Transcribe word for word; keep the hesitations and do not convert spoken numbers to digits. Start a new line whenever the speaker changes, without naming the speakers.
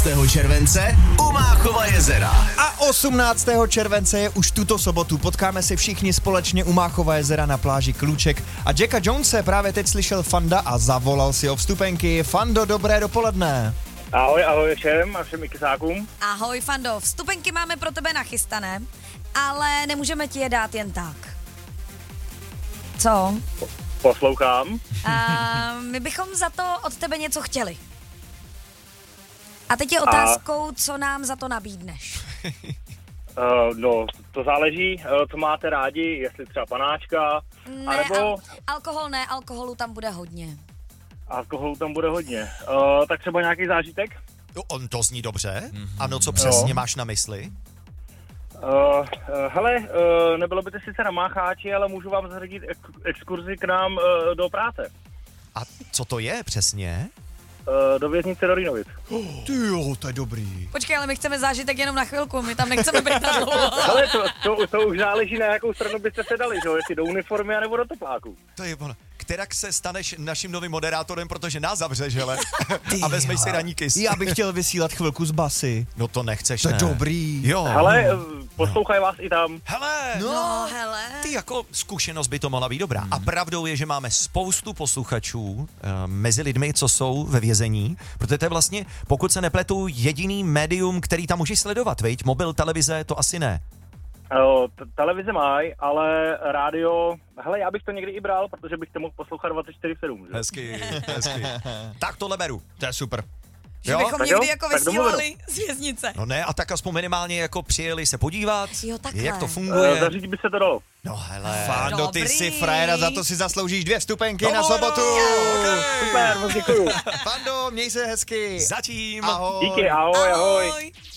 sedmnáctého července u Máchova jezera.
A osmnáctého července je už tuto sobotu. Potkáme se všichni společně u Máchova jezera na pláži Kluček. A Jacka Jonese právě teď slyšel Fanda a zavolal si o vstupenky. Fando, dobré dopoledne.
Ahoj, ahoj všem a všem ikisákům.
Ahoj Fando, vstupenky máme pro tebe nachystané, ale nemůžeme ti je dát jen tak. Co?
Po- poslouchám.
A my bychom za to od tebe něco chtěli. A teď je otázkou, co nám za to nabídneš.
Uh, no, to záleží, uh, co máte rádi, jestli třeba panáčka,
Ne,
anebo
al- alkohol ne, alkoholu tam bude hodně.
alkoholu tam bude hodně. Uh, tak třeba nějaký zážitek?
Jo, on to zní dobře. Mm-hmm. Ano, co přesně
Jo.
máš na mysli?
Uh, uh, hele, uh, nebylo by to sice na Mácháči, ale můžu vám zařadit ek- exkurzi k nám uh, do práce.
A co to je přesně?
Uh, do věznice do Rýnovic.
Ty jo, to je dobrý.
Počkej, ale my chceme zážitek jenom na chvilku, my tam nechceme být na dlouho.
Ale to, to, to už záleží, na jakou stranu byste se dali, že jo? Jestli do uniformy, anebo do tepláku.
To je ono. Kterak se staneš naším novým moderátorem, protože nás zavřeš, hele. A vezmeš si raníky.
Já bych chtěl vysílat chvilku z basy.
No to nechceš,
To je
ne?
dobrý.
Jo.
Hele, uh, poslouchají vás i tam.
Hele,
No, hele.
ty jako zkušenost by to mohla být dobrá. A pravdou je, že máme spoustu posluchačů uh, mezi lidmi, co jsou ve vězení, protože to je vlastně, pokud se nepletu, jediný médium, který tam můžeš sledovat, viď? Mobil, televize, to asi ne.
Uh, t- televize mají, ale rádio, hele, já bych to někdy i bral, protože bych to mohl poslouchat dvacet čtyři sedm, že?
Hezky, hezky. Tak tohle beru.
To je super.
Že
Jo,
bychom
tak
někdy
jo,
jako
tak
vysílali z věznice.
No ne, a tak aspoň minimálně jako přijeli se podívat,
Jo, takhle.
jak to
Uh,
funguje.
zařídit by se to dalo.
No hele.
Fando, ty
Dobrý.
jsi frajera, za to si zasloužíš dvě vstupenky na
No,
sobotu.
okay.
Super, moc děkuju.
Fando, měj se hezky.
Zatím.
Ahoj.
Díky, ahoj, ahoj.
Ahoj.